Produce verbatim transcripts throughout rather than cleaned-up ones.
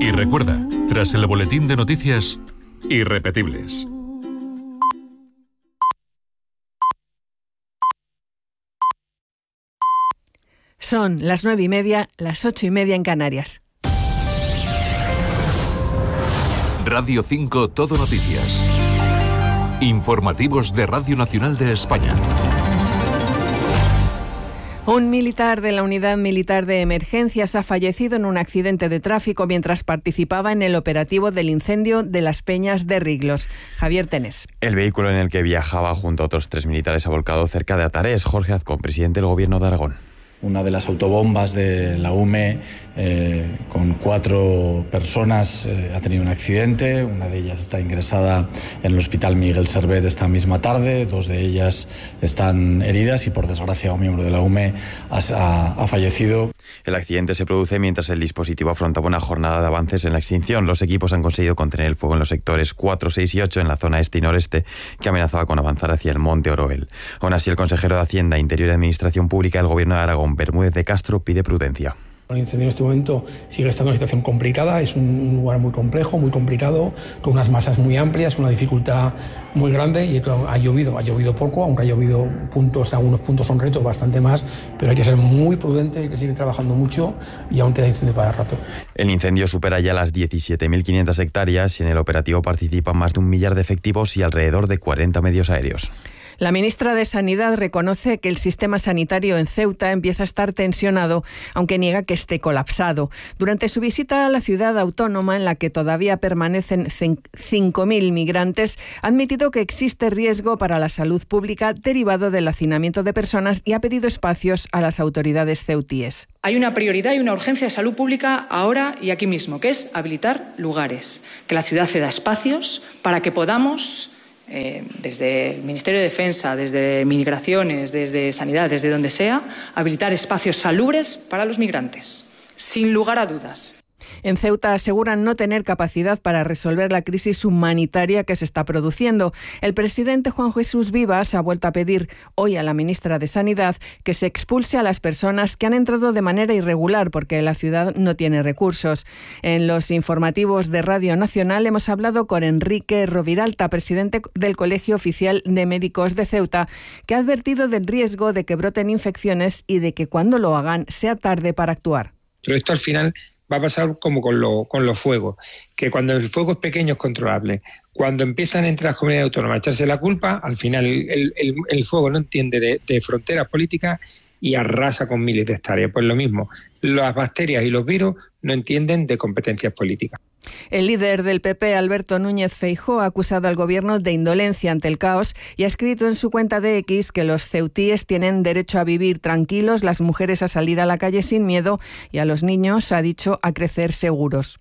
Y recuerda, tras el boletín de noticias, irrepetibles. Son las nueve y media, las ocho y media en Canarias. Radio cinco Todo Noticias. Informativos de Radio Nacional de España. Un militar de la Unidad Militar de Emergencias ha fallecido en un accidente de tráfico mientras participaba en el operativo del incendio de Las Peñas de Riglos. Javier Tenés. El vehículo en el que viajaba junto a otros tres militares ha volcado cerca de Atarés. Jorge Azcón, presidente del Gobierno de Aragón. Una de las autobombas de la U M E eh, con cuatro personas eh, ha tenido un accidente. Una de ellas está ingresada en el Hospital Miguel Servet esta misma tarde. Dos de ellas están heridas y, por desgracia, un miembro de la U M E ha, ha, ha fallecido. El accidente se produce mientras el dispositivo afrontaba una jornada de avances en la extinción. Los equipos han conseguido contener el fuego en los sectores cuatro, seis y ocho en la zona este y noreste, que amenazaba con avanzar hacia el Monte Oroel. Aún así, el consejero de Hacienda, Interior y Administración Pública del Gobierno de Aragón, Bermúdez de Castro, pide prudencia. El incendio en este momento sigue estando en una situación complicada, es un lugar muy complejo, muy complicado, con unas masas muy amplias, una dificultad muy grande y ha llovido, ha llovido poco, aunque ha llovido puntos, algunos puntos son retos, bastante más, pero hay que ser muy prudente, hay que seguir trabajando mucho y aún queda incendio para rato. El incendio supera ya las diecisiete mil quinientas hectáreas y en el operativo participan más de un millar de efectivos y alrededor de cuarenta medios aéreos. La ministra de Sanidad reconoce que el sistema sanitario en Ceuta empieza a estar tensionado, aunque niega que esté colapsado. Durante su visita a la ciudad autónoma, en la que todavía permanecen cinco mil migrantes, ha admitido que existe riesgo para la salud pública derivado del hacinamiento de personas y ha pedido espacios a las autoridades ceutíes. Hay una prioridad y una urgencia de salud pública ahora y aquí mismo, que es habilitar lugares, que la ciudad ceda espacios para que podamos... Eh, desde el Ministerio de Defensa, desde Migraciones, desde Sanidad, desde donde sea, habilitar espacios salubres para los migrantes, sin lugar a dudas. En Ceuta aseguran no tener capacidad para resolver la crisis humanitaria que se está produciendo. El presidente Juan Jesús Vivas ha vuelto a pedir hoy a la ministra de Sanidad que se expulse a las personas que han entrado de manera irregular porque la ciudad no tiene recursos. En los informativos de Radio Nacional hemos hablado con Enrique Roviralta, presidente del Colegio Oficial de Médicos de Ceuta, que ha advertido del riesgo de que broten infecciones y de que cuando lo hagan sea tarde para actuar. Pero esto al final va a pasar como con, lo, con los fuegos, que cuando el fuego es pequeño es controlable. Cuando empiezan entre las comunidades autónomas a echarse la culpa, al final el, el, el fuego no entiende de, de fronteras políticas y arrasa con miles de hectáreas. Pues lo mismo, las bacterias y los virus no entienden de competencias políticas. El líder del P P, Alberto Núñez Feijóo, ha acusado al gobierno de indolencia ante el caos y ha escrito en su cuenta de X que los ceutíes tienen derecho a vivir tranquilos, las mujeres a salir a la calle sin miedo y a los niños, ha dicho, a crecer seguros.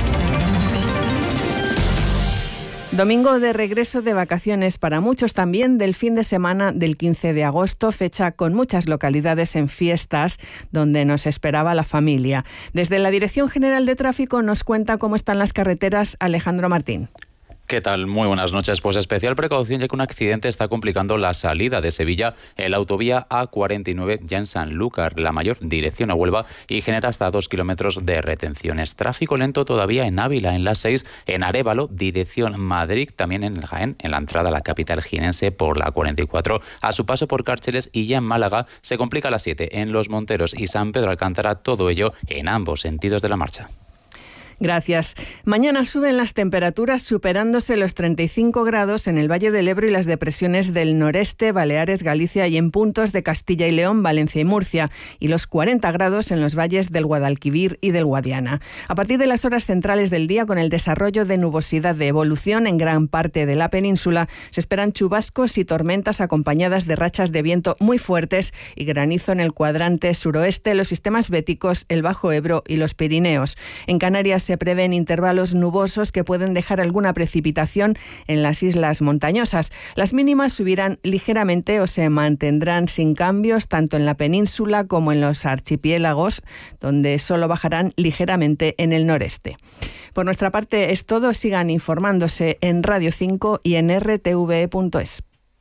Domingo de regreso de vacaciones para muchos, también del fin de semana del quince de agosto, fecha con muchas localidades en fiestas donde nos esperaba la familia. Desde la Dirección General de Tráfico nos cuenta cómo están las carreteras Alejandro Martín. ¿Qué tal? Muy buenas noches. Pues especial precaución ya que un accidente está complicando la salida de Sevilla en la autovía A cuarenta y nueve ya en Sanlúcar, la mayor dirección a Huelva, y genera hasta dos kilómetros de retenciones. Tráfico lento todavía en Ávila, en la seis, en Arévalo, dirección Madrid, también en Jaén, en la entrada a la capital jienense por la cuarenta y cuatro, a su paso por Cárceles, y ya en Málaga se complica la siete, en Los Monteros y San Pedro Alcántara, todo ello en ambos sentidos de la marcha. Gracias. Mañana suben las temperaturas superándose los treinta y cinco grados en el Valle del Ebro y las depresiones del noreste, Baleares, Galicia y en puntos de Castilla y León, Valencia y Murcia, y los cuarenta grados en los valles del Guadalquivir y del Guadiana. A partir de las horas centrales del día, con el desarrollo de nubosidad de evolución en gran parte de la península, se esperan chubascos y tormentas acompañadas de rachas de viento muy fuertes y granizo en el cuadrante suroeste, los sistemas béticos, el Bajo Ebro y los Pirineos. En Canarias se prevén intervalos nubosos que pueden dejar alguna precipitación en las islas montañosas. Las mínimas subirán ligeramente o se mantendrán sin cambios tanto en la península como en los archipiélagos, donde solo bajarán ligeramente en el noreste. Por nuestra parte es todo. Sigan informándose en Radio cinco y en r t v punto es.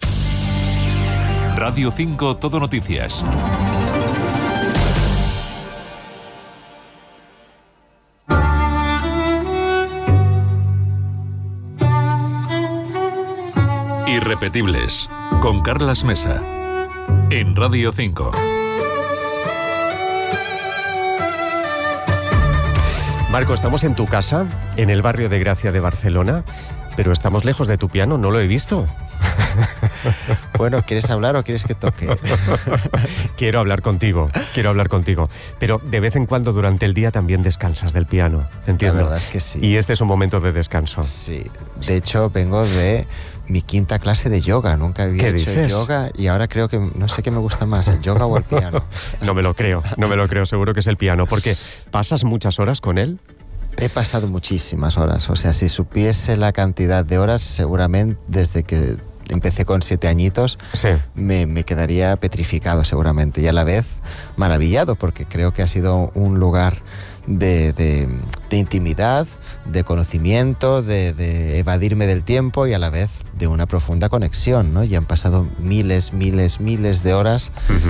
Radio cinco Todo Noticias. Irrepetibles, con Carlas Mesa, en Radio cinco. Marco, estamos en tu casa, en el barrio de Gracia de Barcelona, pero estamos lejos de tu piano, no lo he visto. Bueno, ¿quieres hablar o quieres que toque? Quiero hablar contigo, quiero hablar contigo. Pero de vez en cuando durante el día también descansas del piano, entiendo. La verdad es que sí. Y este es un momento de descanso. Sí, de hecho vengo de mi quinta clase de yoga. Nunca había hecho dices? yoga y ahora creo que no sé qué me gusta más, el yoga o el piano. No me lo creo, no me lo creo, seguro que es el piano. Porque ¿pasas muchas horas con él? He pasado muchísimas horas, o sea, si supiese la cantidad de horas, seguramente desde que empecé con siete añitos, sí. me, me quedaría petrificado seguramente y a la vez maravillado, porque creo que ha sido un lugar de, de, de intimidad, de conocimiento, de, de evadirme del tiempo y a la vez de una profunda conexión, ¿no? Y han pasado miles, miles, miles de horas.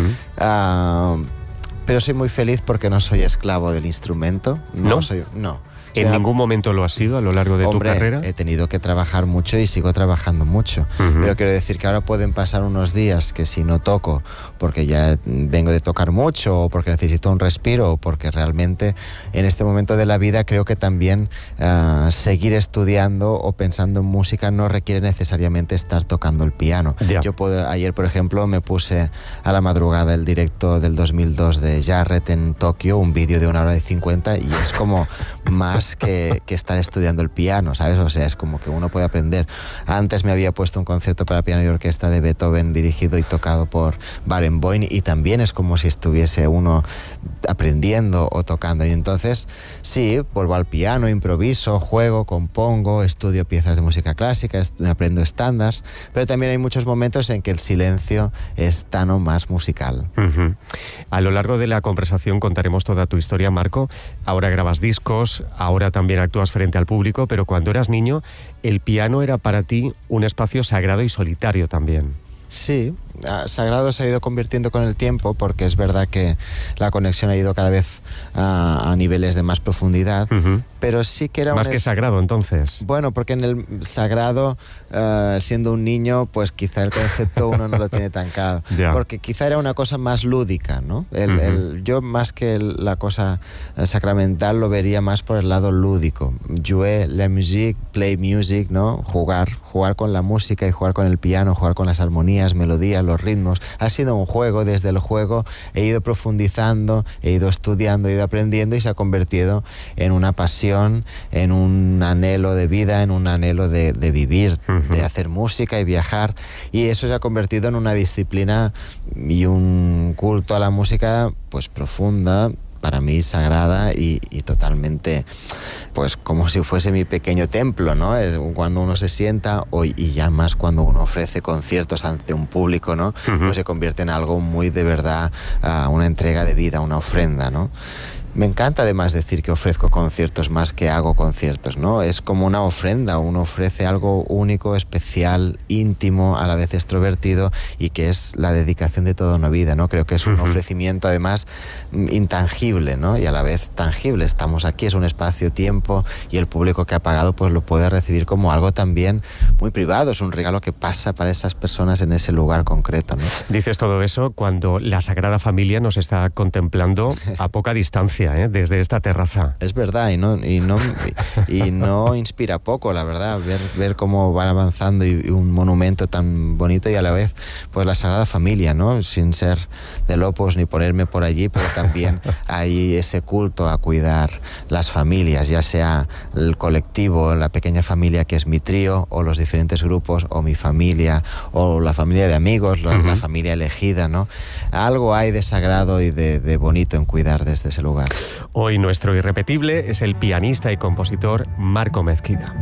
Uh-huh. uh, pero soy muy feliz porque no soy esclavo del instrumento. No, ¿No? soy... No. ¿En sea, ningún momento lo has sido a lo largo de hombre, tu carrera? He tenido que trabajar mucho y sigo trabajando mucho. Uh-huh. Pero quiero decir que ahora pueden pasar unos días que si no toco porque ya vengo de tocar mucho o porque necesito un respiro o porque realmente en este momento de la vida creo que también uh, seguir estudiando o pensando en música no requiere necesariamente estar tocando el piano. Yeah. Yo puedo, ayer, por ejemplo, me puse a la madrugada el directo del dos mil dos de Jarrett en Tokio, un vídeo de una hora y cincuenta y es como más Que, que estar estudiando el piano, ¿sabes? O sea, es como que uno puede aprender. Antes me había puesto un concierto para piano y orquesta de Beethoven dirigido y tocado por Barenboim y también es como si estuviese uno aprendiendo o tocando. Y entonces, sí, vuelvo al piano, improviso, juego, compongo, estudio piezas de música clásica, aprendo estándares, pero también hay muchos momentos en que el silencio es tan o más musical. Uh-huh. A lo largo de la conversación contaremos toda tu historia, Marco. Ahora grabas discos, ahora también actúas frente al público, pero cuando eras niño, el piano era para ti un espacio sagrado y solitario también. Sí, sagrado se ha ido convirtiendo con el tiempo porque es verdad que la conexión ha ido cada vez a, a niveles de más profundidad, uh-huh. pero sí que era más un que es... sagrado entonces. Bueno, porque en el sagrado, uh, siendo un niño, pues quizá el concepto uno no lo tiene tan claro, yeah. porque quizá era una cosa más lúdica, ¿no? El, uh-huh. el, yo más que el, la cosa sacramental lo vería más por el lado lúdico. Jouer la musique, play music, ¿no? Jugar, jugar con la música y jugar con el piano, jugar con las armonías, melodías, los ritmos. Ha sido un juego, desde el juego he ido profundizando, he ido estudiando, he ido aprendiendo y se ha convertido en una pasión, en un anhelo de vida, en un anhelo de, de vivir, uh-huh. de hacer música y viajar, y eso se ha convertido en una disciplina y un culto a la música pues profunda, para mí sagrada y, y totalmente, pues como si fuese mi pequeño templo, ¿no? Es cuando uno se sienta, o, y ya más cuando uno ofrece conciertos ante un público, ¿no? Uh-huh. Pues se convierte en algo muy de verdad, uh, una entrega de vida, una ofrenda, ¿no? Me encanta además decir que ofrezco conciertos más que hago conciertos, ¿no? Es como una ofrenda, uno ofrece algo único, especial, íntimo, a la vez extrovertido y que es la dedicación de toda una vida, ¿no? Creo que es un uh-huh. ofrecimiento además intangible, ¿no? Y a la vez tangible. Estamos aquí, es un espacio-tiempo y el público que ha pagado pues lo puede recibir como algo también muy privado, es un regalo que pasa para esas personas en ese lugar concreto, ¿no? Dices todo eso cuando la Sagrada Familia nos está contemplando a poca distancia. ¿Eh? Desde esta terraza. Es verdad, y no, y no, y no inspira poco, la verdad, ver, ver cómo van avanzando y, y un monumento tan bonito y a la vez, pues la Sagrada Familia, ¿no? Sin ser de Lopos ni ponerme por allí, pero también hay ese culto a cuidar las familias, ya sea el colectivo, la pequeña familia que es mi trío, o los diferentes grupos, o mi familia, o la familia de amigos, la, uh-huh. la familia elegida, ¿no? Algo hay de sagrado y de, de bonito en cuidar desde ese lugar. Hoy nuestro irrepetible es el pianista y compositor Marco Mezquida.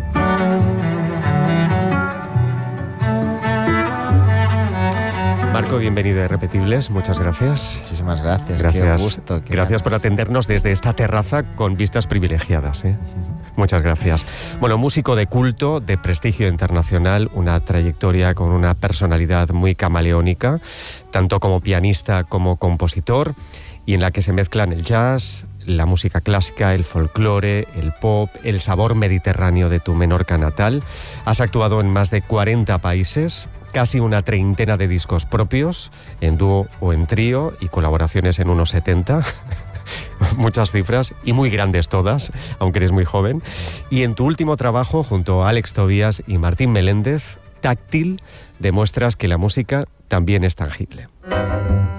Marco, bienvenido a Irrepetibles, muchas gracias. Muchísimas gracias, gracias. qué gusto. Qué gracias ganas. por atendernos desde esta terraza con vistas privilegiadas, ¿eh? Muchas gracias. Bueno, músico de culto, de prestigio internacional, una trayectoria con una personalidad muy camaleónica, tanto como pianista como compositor, y en la que se mezclan el jazz, la música clásica, el folclore, el pop, el sabor mediterráneo de tu Menorca natal. Has actuado en más de cuarenta países, casi una treintena de discos propios, en dúo o en trío, y colaboraciones en unos setenta. Muchas cifras y muy grandes todas, aunque eres muy joven. Y en tu último trabajo, junto a Alex Tobías y Martín Meléndez, Táctil, demuestras que la música también es tangible.